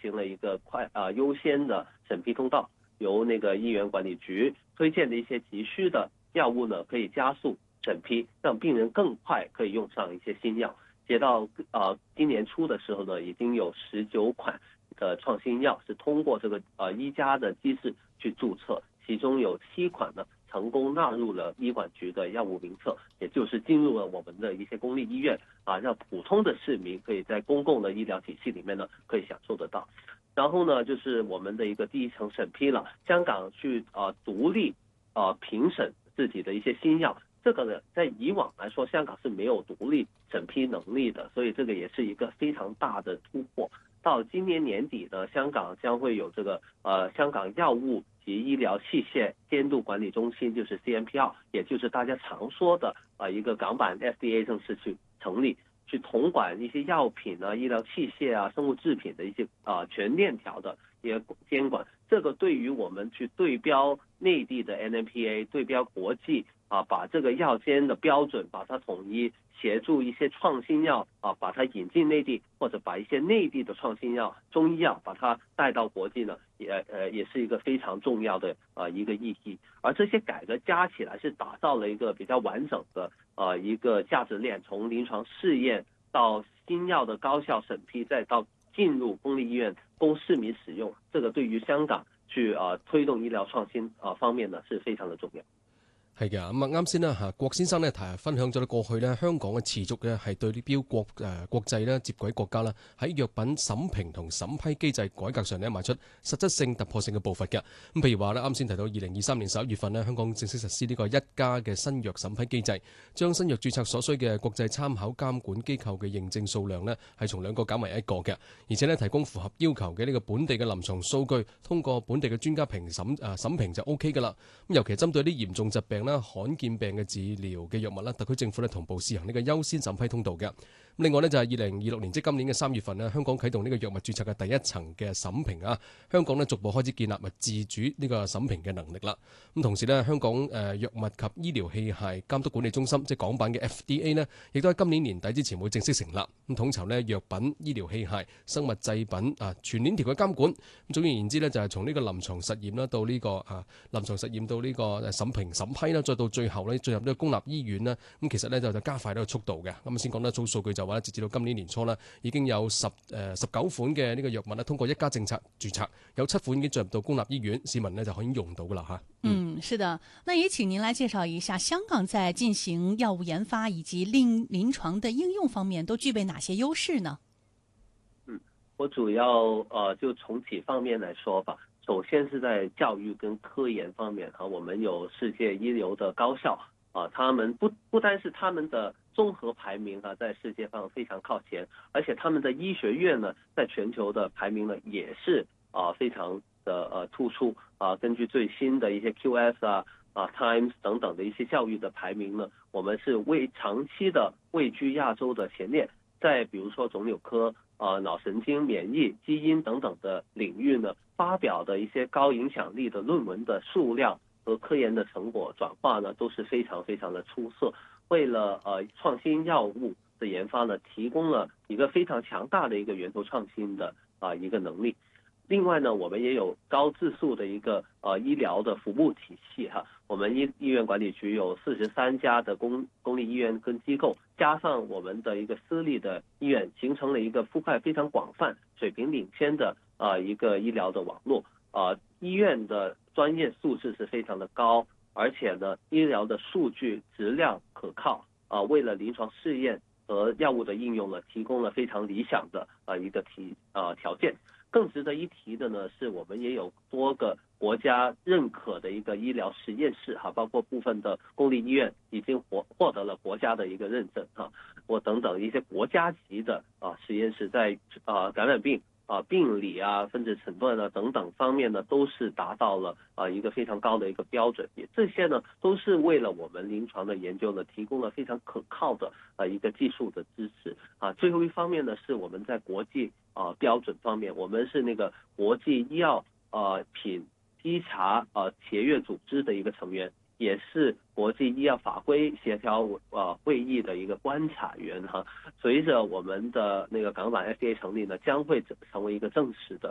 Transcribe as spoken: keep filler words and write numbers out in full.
行了一个快啊、呃、优先的审批通道，由那个医院管理局推荐的一些急需的药物呢，可以加速审批，让病人更快可以用上一些新药。截到呃今年初的时候呢，已经有十九款的创新药是通过这个呃医加的机制去注册，其中有七款呢成功纳入了医管局的药物名册，也就是进入了我们的一些公立医院啊，让普通的市民可以在公共的医疗体系里面呢可以享受得到。然后呢，就是我们的一个第一层审批了，香港去呃独立呃评审自己的一些新药。这个呢，在以往来说，香港是没有独立审批能力的，所以这个也是一个非常大的突破。到今年年底呢，香港将会有这个呃香港药物及医疗器械监督管理中心，就是 C M P R， 也就是大家常说的啊、呃、一个港版 F D A 正式去成立，去统管一些药品啊、医疗器械啊、生物制品的一些啊、呃、全链条的一些监管。这个对于我们去对标内地的 N M P A， 对标国际啊，把这个药监的标准把它统一，协助一些创新药啊，把它引进内地，或者把一些内地的创新药、中医药把它带到国际呢，也呃也是一个非常重要的呃一个意义。而这些改革加起来是打造了一个比较完整的呃一个价值链，从临床试验到新药的高效审批，再到进入公立医院供市民使用，这个對於香港去啊推動醫療創新啊方面呢，是非常的重要。 係嘅，咁啊啱先啦嚇，郭先生咧提分享咗過去咧香港嘅持續嘅係對呢標國誒國際咧接軌國家啦，喺藥品審評同審批機制改革上咧邁出實質性突破性嘅步伐嘅。咁譬如話咧啱先提到二零二三年十一月份咧，香港正式實施呢個一家嘅新藥審批機制，將新藥註冊所需嘅國際參考監管機構嘅認證數量咧係從兩個減為一個嘅，而且咧提供符合要求嘅呢個本地嘅臨床數據，通過本地嘅專家評審誒審評就 O K 㗎啦。咁尤其針對啲嚴重疾病啦、罕見病嘅治療嘅藥物啦，特區政府咧同步試行呢個優先審批通道嘅。另外呢，就係二零二六年即今年嘅三月份咧，香港啟動呢個藥物註冊嘅第一層嘅審評啊，香港呢逐步開始建立自主呢個審評嘅能力啦。咁同時呢，香港誒藥物及醫療器械監督管理中心即係港版嘅 F D A 呢，亦都喺今年年底之前會正式成立，咁統籌呢藥品、醫療器械、生物製品啊全鏈條嘅監管。咁總而言之呢，就係從呢個臨床實驗啦到呢個啊臨床實驗到呢個審評審批啦，再到最後呢進入呢個公立醫院啦。咁其實呢，就就加快呢個速度嘅。咁先講得組數據就話截至到今年年初啦，已經有十誒十九款嘅呢個藥物呢通過一家政策註冊，有七款已經進入到公立醫院，市民呢就可以用到噶啦嚇。 嗯，是的。那也請您來介紹一下香港在進行藥物研發以及臨臨床的應用方面都具備哪些優勢呢？ 嗯，我主要呃就從幾方面來說吧。首先是在教育跟科研方面啊，我們有世界一流的高校啊，他們不不單是他們的綜合排名啊，在世界上非常靠前，而且他們的醫學院呢，在全球的排名呢，也是啊非常的呃突出啊。根據最新的一些 Q S 啊、啊 Times 等等的一些教育的排名呢，我們是為長期的位居亞洲的前列。在比如說腫瘤科、啊腦神經、免疫、基因等等的領域呢，發表的一些高影響力的論文的數量和科研的成果轉化呢，都是非常非常的出色。為了呃創新藥物的研發呢，提供了一個非常強大的一個源頭創新的啊、呃、一個能力。另外呢，我們也有高質素的一個呃醫療的服務體系哈。我們醫醫院管理局有四十三家的公公立醫院跟機構，加上我們的一個私立的醫院，形成了一個覆蓋非常廣泛、水平領先的啊、呃、一個醫療的網絡。啊、呃，醫院的專業素質是非常的高，而且呢，醫療的數據質量可靠啊、呃，為了臨床試驗和藥物的應用呢，提供了非常理想的啊、呃、一個提啊、呃、條件。更值得一提的呢，是我們也有多個國家認可的一個醫療實驗室哈，包括部分的公立醫院已經獲獲得了國家的一個認證哈，或等等一些國家級的啊實驗室在啊感染病啊病理啊分子診斷啊等等方面呢，都是達到了啊一個非常高的一個標準。也這些呢，都是為了我們臨床的研究呢，提供了非常可靠的啊一個技術的支持啊。最後一方面呢，是我們在國際啊標準方面，我們是那個國際醫藥啊品稽查啊協約組織的一個成員，也是國際醫藥法規協調啊會議的一個觀察員哈。隨着我們的那個港版 F D A 成立呢，將會成為一個正式的